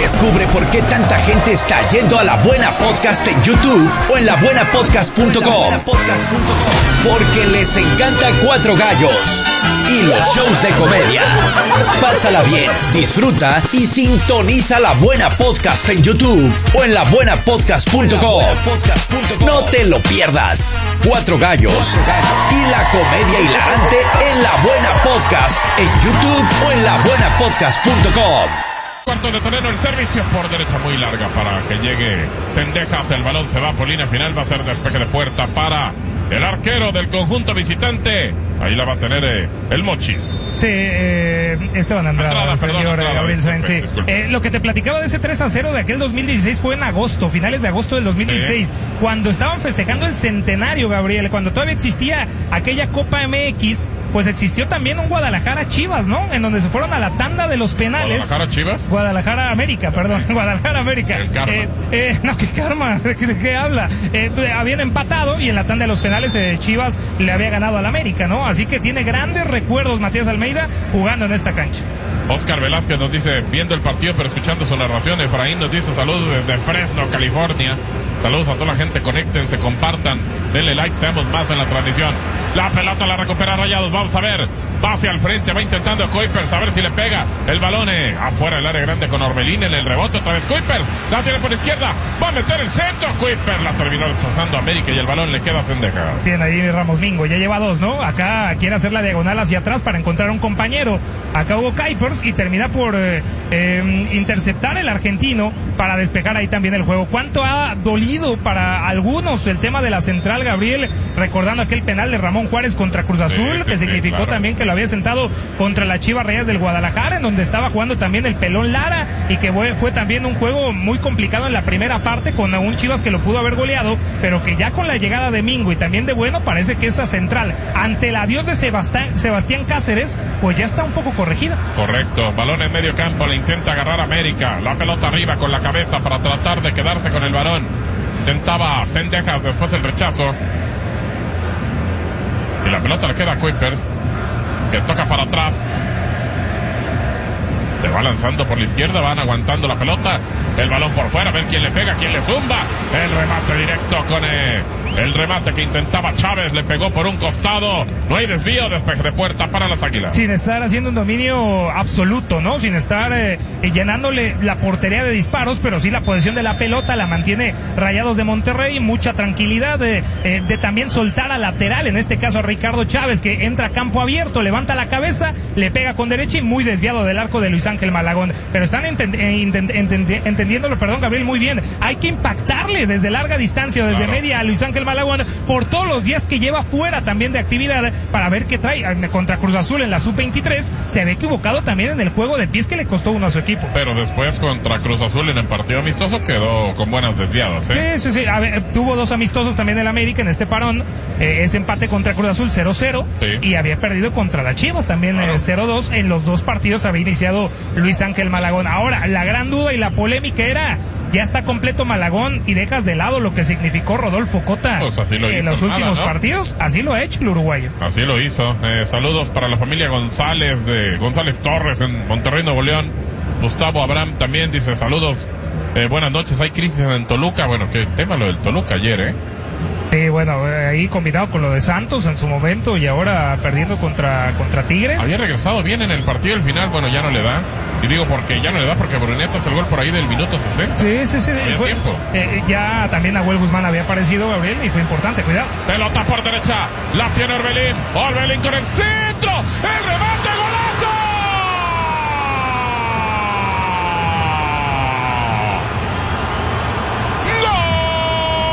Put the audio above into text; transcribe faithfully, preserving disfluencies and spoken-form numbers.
Descubre por qué tanta gente está yendo a La Buena Podcast en YouTube o en la buena podcast punto com. Porque les encanta Cuatro Gallos y los shows de comedia. Pásala bien, disfruta y sintoniza La Buena Podcast en YouTube o en la buena podcast punto com. No te lo pierdas. Cuatro Gallos y la comedia hilarante en La Buena Podcast en YouTube o en la buena podcast punto com. Cuarto de terreno, el servicio por derecha muy larga para que llegue Cendejas. El balón se va por línea final, va a ser despeje de puerta para el arquero del conjunto visitante. Ahí la va a tener eh, el Mochis. Sí, eh, Esteban Andrada, Andrada señor perdón, Andrada, Gabriel Sainz. Sí. Eh, lo que te platicaba de ese tres a cero de aquel dos mil dieciséis fue en agosto, finales de agosto del dos mil dieciséis, ¿Eh? cuando estaban festejando el centenario, Gabriel, cuando todavía existía aquella Copa M X, pues existió también un Guadalajara Chivas, ¿no? En donde se fueron a la tanda de los penales. ¿Guadalajara Chivas? Guadalajara América, perdón, Guadalajara América. El karma. Eh, eh, no, ¿qué karma? ¿De qué, de qué habla? Eh, habían empatado y en la tanda de los penales eh, Chivas le había ganado al América, ¿no? Así que tiene grandes recuerdos Matías Almeida jugando en esta cancha. Oscar Velázquez nos dice, viendo el partido pero escuchando su narración. Efraín nos dice, saludos desde Fresno, California. Saludos a toda la gente, conéctense, compartan, denle like, seamos más en la transmisión. La pelota la recupera Rayados, vamos a ver, va hacia el frente, va intentando Kuipers, a ver si le pega el balón eh, afuera del área grande con Orbelín en el rebote, otra vez Kuipers, la tiene por izquierda, va a meter el centro, Kuipers, la terminó rechazando América y el balón le queda a Cendejas. Bien, ahí Ramos Mingo, ya lleva dos, ¿no? Acá quiere hacer la diagonal hacia atrás para encontrar un compañero, acá hubo Kuipers y termina por eh, eh, interceptar el argentino para despejar ahí también el juego. ¿Cuánto ha dolido para algunos el tema de la central, Gabriel? Recordando aquel penal de Ramón Juárez contra Cruz Azul, sí, sí, que sí, significó claro. también que lo había sentado contra la Chivas Rayadas del Guadalajara, en donde estaba jugando también el Pelón Lara, y que fue, fue también un juego muy complicado en la primera parte, con un Chivas que lo pudo haber goleado, pero que ya con la llegada de Mingo y también de Bueno, parece que esa central, ante el adiós de Sebastián, Sebastián Cáceres, pues ya está un poco corregida. Correcto, balón en medio campo, le intenta agarrar América, la pelota arriba con la cabeza para tratar de quedarse con el balón. Intentaba Cendejas, después el rechazo. Y la pelota le queda a Kuipers, que toca para atrás. Le va lanzando por la izquierda, van aguantando la pelota. El balón por fuera, a ver quién le pega, quién le zumba. El remate directo con eh, el remate que intentaba Chávez, le pegó por un costado. No hay desvío, despeje de puerta para las Águilas. Sin estar haciendo un dominio absoluto, ¿no? Sin estar eh, llenándole la portería de disparos, pero sí la posesión de la pelota la mantiene Rayados de Monterrey. Mucha tranquilidad de, eh, de también soltar a lateral, en este caso a Ricardo Chávez, que entra a campo abierto, levanta la cabeza, le pega con derecha y muy desviado del arco de Luis Ángel Malagón. Pero están entend- entend- entend- entendiéndolo, perdón, Gabriel, muy bien. Hay que impactarle desde larga distancia, desde claro. media a Luis Ángel Malagón, por todos los días que lleva fuera también de actividad, para ver qué trae. Contra Cruz Azul en la sub veintitrés se había equivocado también en el juego de pies que le costó uno a su equipo. Pero después contra Cruz Azul en el partido amistoso quedó con buenas desviadas, ¿eh? Sí, sí, sí. A ver, tuvo dos amistosos también del América en este parón. Eh, ese empate contra Cruz Azul cero cero. Sí. Y había perdido contra las Chivas también claro. eh, cero dos. En los dos partidos había iniciado Luis Ángel Malagón. Ahora, la gran duda y la polémica era, ya está completo Malagón y dejas de lado lo que significó Rodolfo Cota pues así lo en hizo, los últimos nada, ¿no? partidos. Así lo ha hecho el uruguayo. Así lo hizo. Eh, saludos para la familia González de González Torres en Monterrey, Nuevo León. Gustavo Abraham también dice saludos. Eh, buenas noches, hay crisis en Toluca. Bueno, qué tema lo del Toluca ayer, ¿eh? Sí, bueno, ahí combinado con lo de Santos en su momento y ahora perdiendo contra, contra Tigres. Había regresado bien en el partido, al final, bueno, ya no le da. Y digo porque ya no le da porque Bruneta hace el gol por ahí del minuto sesenta. Sí, sí, sí. Había Fue, tiempo. Eh, ya también Nahuel Guzmán había aparecido, Gabriel, y fue importante, cuidado. Pelota por derecha, la tiene Orbelín. Orbelín con el centro, el remate.